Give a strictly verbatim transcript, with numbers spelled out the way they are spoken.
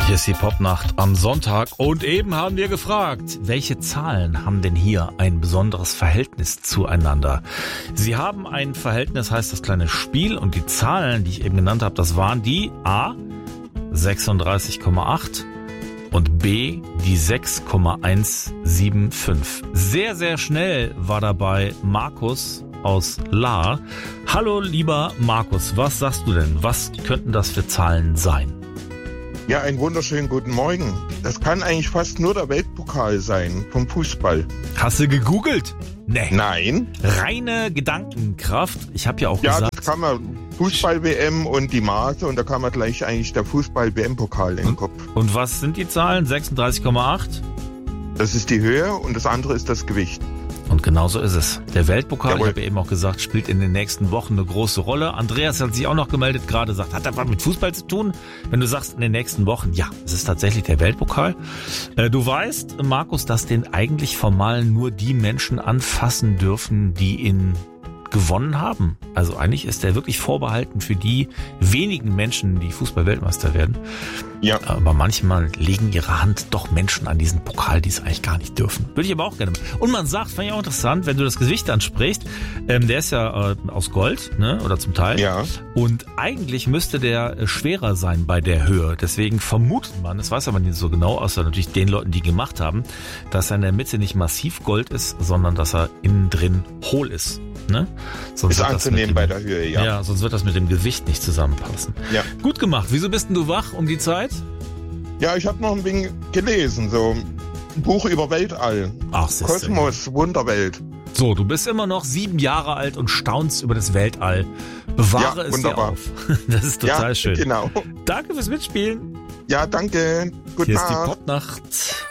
Hier ist die Popnacht am Sonntag und eben haben wir gefragt, welche Zahlen haben denn hier ein besonderes Verhältnis zueinander? Sie haben ein Verhältnis, heißt das kleine Spiel, und die Zahlen, die ich eben genannt habe, das waren die A sechsunddreißig Komma acht und B die sechs Komma eins sieben fünf. Sehr, sehr schnell war dabei Markus aus Lahr. Hallo lieber Markus, was sagst du denn? Was könnten das für Zahlen sein? Ja, einen wunderschönen guten Morgen. Das kann eigentlich fast nur der Weltpokal sein, vom Fußball. Hast du gegoogelt? Nee. Nein. Reine Gedankenkraft. Ich habe ja auch ja, gesagt... Ja, das kann man Fußball-W M und die Maße und da kann man gleich eigentlich der Fußball-W M-Pokal in den Kopf. Und was sind die Zahlen? sechsunddreißig Komma acht? Das ist die Höhe und das andere ist das Gewicht. Und genau so ist es. Der Weltpokal, Jawohl. ich habe ja eben auch gesagt, spielt in den nächsten Wochen eine große Rolle. Andreas hat sich auch noch gemeldet, gerade sagt, hat das was mit Fußball zu tun? Wenn du sagst, in den nächsten Wochen, ja, es ist tatsächlich der Weltpokal. Äh, du weißt, Markus, dass den eigentlich formal nur die Menschen anfassen dürfen, die ihn gewonnen haben. Also eigentlich ist der wirklich vorbehalten für die wenigen Menschen, die Fußball-Weltmeister werden. Ja. Aber manchmal legen ihre Hand doch Menschen an diesen Pokal, die es eigentlich gar nicht dürfen. Würde ich aber auch gerne machen. Und man sagt, fand ich auch interessant, wenn du das Gewicht ansprichst, ähm, der ist ja äh, aus Gold, ne, oder zum Teil. Ja. Und eigentlich müsste der äh, schwerer sein bei der Höhe. Deswegen vermutet man, das weiß aber nicht so genau, außer natürlich den Leuten, die ihn gemacht haben, dass er in der Mitte nicht massiv Gold ist, sondern dass er innen drin hohl ist. Ne? Sonst ist anzunehmen dem, bei der Höhe, ja. Ja, sonst wird das mit dem Gewicht nicht zusammenpassen. Ja. Gut gemacht. Wieso bist denn du wach um die Zeit? Ja, ich habe noch ein wenig gelesen, so ein Buch über Weltall. Ach, siehste, Kosmos, Wunderwelt. So, du bist immer noch sieben Jahre alt und staunst über das Weltall. Bewahre ja, es wunderbar. dir auf. Das ist total ja, schön. Genau. Danke fürs Mitspielen. Ja, danke. Gute Hier Nacht. ist die Popnacht.